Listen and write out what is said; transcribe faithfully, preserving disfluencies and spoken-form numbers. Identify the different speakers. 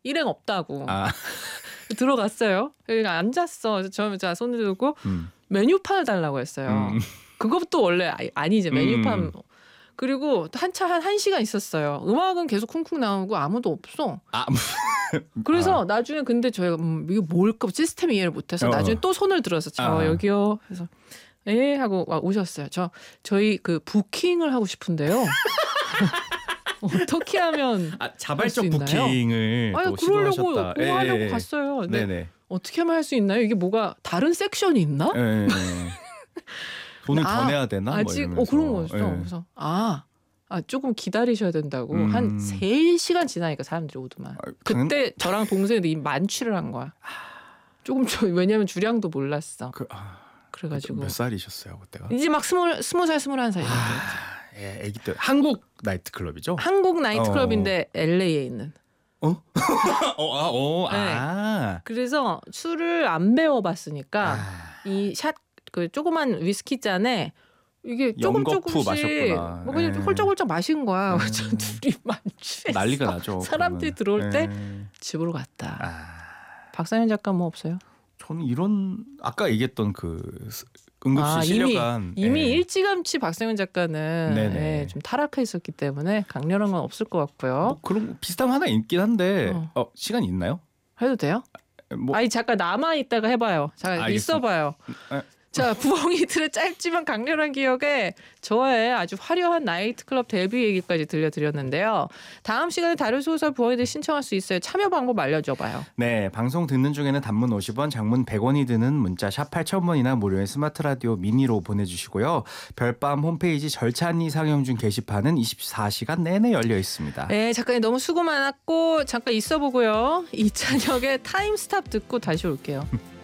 Speaker 1: 일행 없다고.
Speaker 2: 아.
Speaker 1: 들어갔어요. 그러니까 앉았어. 그래서 처음에 자 손을 들고
Speaker 2: 음.
Speaker 1: 메뉴판을 달라고 했어요.
Speaker 2: 음.
Speaker 1: 그것도 원래 아니지 메뉴판.
Speaker 2: 음.
Speaker 1: 그리고 한차 한 한 시간 있었어요. 음악은 계속 쿵쿵 나오고 아무도 없어.
Speaker 2: 아.
Speaker 1: 그래서
Speaker 2: 아.
Speaker 1: 나중에 근데 저희가 음, 이게 뭘까 시스템 이해를 못해서
Speaker 2: 어.
Speaker 1: 나중에 또 손을 들어서 저
Speaker 2: 아.
Speaker 1: 여기요. 그래서 예 하고 와, 오셨어요. 저 저희 그 부킹을 하고 싶은데요. 어떻게 하면
Speaker 2: 아, 자발적
Speaker 1: 할수 있나요?
Speaker 2: 부킹을
Speaker 1: 아니
Speaker 2: 또
Speaker 1: 그러려고
Speaker 2: 시도하셨다.
Speaker 1: 그거
Speaker 2: 예,
Speaker 1: 하려고
Speaker 2: 예.
Speaker 1: 갔어요. 근데
Speaker 2: 네네.
Speaker 1: 어떻게 하면 할 수 있나요? 이게 뭐가 다른 섹션이 있나?
Speaker 2: 예, 예, 예. 돈을
Speaker 1: 아,
Speaker 2: 더 내야 되나?
Speaker 1: 아직
Speaker 2: 뭐
Speaker 1: 어 그런
Speaker 2: 이러면서.
Speaker 1: 거였어.
Speaker 2: 예.
Speaker 1: 그래서 아, 아 조금 기다리셔야 된다고
Speaker 2: 음.
Speaker 1: 한 세 시간 지나니까 사람들이 오더만.
Speaker 2: 아,
Speaker 1: 그때 저랑 동생이 이미 만취를 한 거야. 조금 저 왜냐면 주량도 몰랐어.
Speaker 2: 그, 아,
Speaker 1: 그래가지고
Speaker 2: 몇 살이셨어요 그때가?
Speaker 1: 이제 막 스물 스무 살 스물한 살이었죠.
Speaker 2: 아, 예, 아기 때 한국 나이트클럽이죠?
Speaker 1: 한국 나이트클럽인데 어. 엘에이에 있는.
Speaker 2: 어? 어, 아, 어,
Speaker 1: 네.
Speaker 2: 아.
Speaker 1: 그래서 술을 안 배워봤으니까
Speaker 2: 아.
Speaker 1: 이 샷 그 조그만 위스키 잔에 이게 조금
Speaker 2: 연거푸
Speaker 1: 조금씩
Speaker 2: 마셨구나.
Speaker 1: 뭐 그냥
Speaker 2: 예.
Speaker 1: 홀짝홀짝 마신 거야.
Speaker 2: 음.
Speaker 1: 저 둘이 만취했어.
Speaker 2: 난리가 나죠.
Speaker 1: 사람들이
Speaker 2: 그러면.
Speaker 1: 들어올 때
Speaker 2: 예.
Speaker 1: 집으로 갔다.
Speaker 2: 아.
Speaker 1: 박상현 작가 뭐 없어요?
Speaker 2: 저는 이런 아까 얘기했던 그 응급실
Speaker 1: 아,
Speaker 2: 실려간
Speaker 1: 이미, 이미
Speaker 2: 예.
Speaker 1: 일찌감치 박상현 작가는
Speaker 2: 네네.
Speaker 1: 예, 좀 타락해 있었기 때문에 강렬한 건 없을 것 같고요.
Speaker 2: 뭐 그런 비슷한 거 하나 있긴 한데
Speaker 1: 어.
Speaker 2: 어, 시간이 있나요?
Speaker 1: 해도 돼요?
Speaker 2: 뭐
Speaker 1: 아니 잠깐 남아 있다가 해봐요. 잠깐
Speaker 2: 알겠습니다.
Speaker 1: 있어봐요.
Speaker 2: 에.
Speaker 1: 자, 부엉이들의 짧지만 강렬한 기억에 저의 아주 화려한 나이트클럽 데뷔 얘기까지 들려드렸는데요. 다음 시간에 다른 소설 부엉이들 신청할 수 있어요. 참여 방법 알려줘봐요.
Speaker 2: 네, 방송 듣는 중에는 단문 오십 원, 장문 백 원이 드는 문자 샵 팔천 번이나 무료의 스마트 라디오 미니로 보내주시고요. 별밤 홈페이지 절찬리 상영중 게시판은 이십사 시간 내내 열려 있습니다.
Speaker 1: 네, 작가님 너무 수고 많았고 잠깐 있어보고요. 이찬혁의 타임스탑 듣고 다시 올게요.